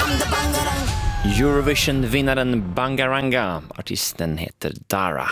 Eurovision-vinnaren Bangaranga. Artisten heter Dara.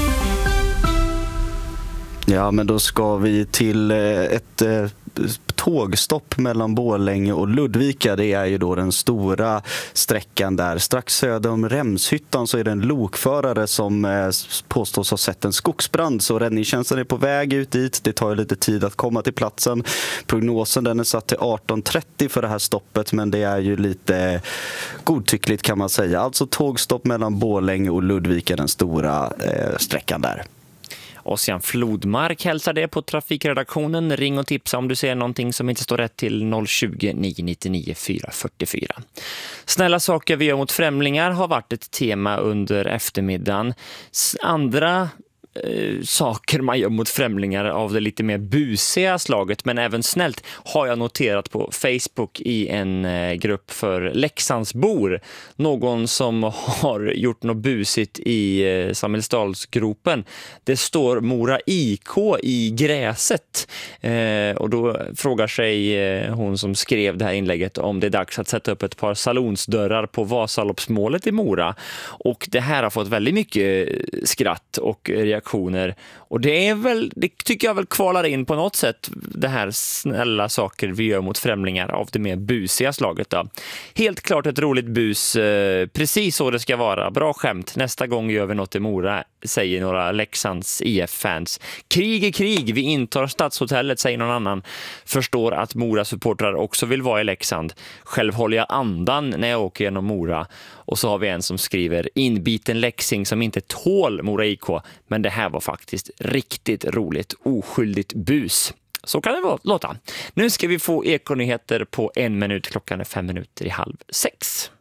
Ja, men då ska vi till ett tågstopp mellan Borlänge och Ludvika. Det är ju då den stora sträckan där. Strax söder om Remshyttan så är det en lokförare som påstås ha sett en skogsbrand. Så räddningstjänsten är på väg ut dit. Det tar ju lite tid att komma till platsen. Prognosen den är satt till 18:30 för det här stoppet, men det är ju lite godtyckligt kan man säga. Alltså tågstopp mellan Borlänge och Ludvika, den stora sträckan där. Ossian Flodmark hälsar det på trafikredaktionen. Ring och tipsa om du ser någonting som inte står rätt till 020 999 444. Snälla saker vi gör mot främlingar har varit ett tema under eftermiddagen. Andra saker man gör mot främlingar av det lite mer busiga slaget, men även snällt, har jag noterat på Facebook i en grupp för Leksandsbor. Någon som har gjort något busigt i Samuelsdalsgropen. Det står Mora IK i gräset. Och då frågar sig hon som skrev det här inlägget om det är dags att sätta upp ett par salonsdörrar på Vasaloppsmålet i Mora. Och det här har fått väldigt mycket skratt och reaktioner. Och det tycker jag väl kvalar in på något sätt, det här snälla saker vi gör mot främlingar av det mer busiga slaget då. Helt klart ett roligt bus, precis så det ska vara. Bra skämt, nästa gång gör vi något i Mora, säger några Leksands IF-fans. Krig är krig, vi intar Stadshotellet, säger någon annan. Förstår att Mora-supportrar också vill vara i Leksand. Själv håller jag andan när jag åker genom Mora. Och så har vi en som skriver: inbiten läxing som inte tål Mora IK, men det här var faktiskt riktigt roligt, oskyldigt bus. Så kan det låta. Nu ska vi få ekonyheter på 1 minut. Klockan är 5:55.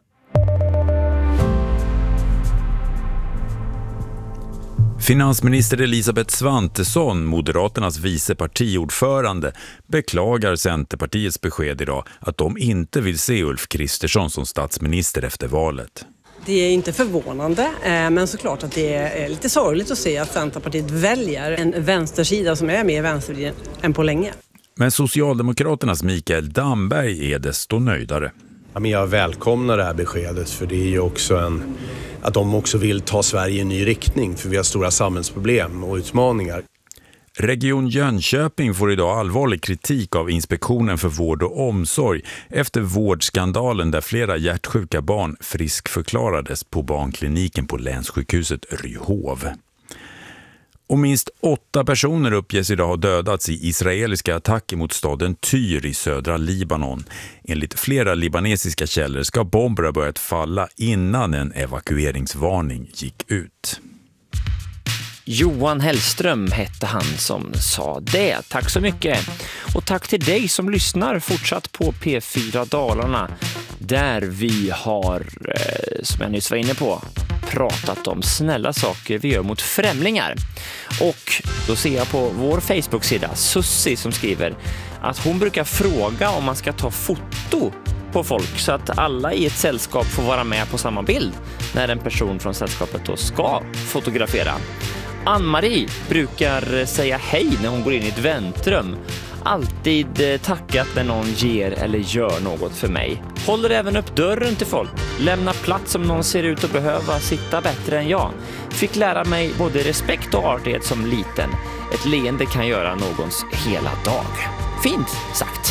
Finansminister Elisabeth Svantesson, Moderaternas vice partiordförande, beklagar Centerpartiets besked idag att de inte vill se Ulf Kristersson som statsminister efter valet. Det är inte förvånande, men såklart att det är lite sorgligt att se att Centerpartiet väljer en vänstersida som är mer vänster än på länge. Men Socialdemokraternas Mikael Damberg är desto nöjdare. Ja, men jag välkomnar det här beskedet, för det är ju också att de också vill ta Sverige i en ny riktning, för vi har stora samhällsproblem och utmaningar. Region Jönköping får idag allvarlig kritik av Inspektionen för vård och omsorg efter vårdskandalen där flera hjärtsjuka barn friskförklarades på barnkliniken på länssjukhuset Ryhov. Och minst 8 personer uppges idag ha dödats i israeliska attacker mot staden Tyr i södra Libanon. Enligt flera libanesiska källor ska bomber ha börjat falla innan en evakueringsvarning gick ut. Johan Hellström hette han som sa det. Tack så mycket. Och tack till dig som lyssnar fortsatt på P4 Dalarna, där vi har, som jag nyss var inne på, pratat om snälla saker vi gör mot främlingar. Och då ser jag på vår Facebook-sida Sussi som skriver att hon brukar fråga om man ska ta foto på folk så att alla i ett sällskap får vara med på samma bild när en person från sällskapet då ska fotografera. Ann-Marie brukar säga hej när hon går in i ett väntrum. Alltid tackat när någon ger eller gör något för mig. Håller även upp dörren till folk. Lämnar plats om någon ser ut att behöva sitta bättre än jag. Fick lära mig både respekt och artighet som liten. Ett leende kan göra någons hela dag. Fint sagt.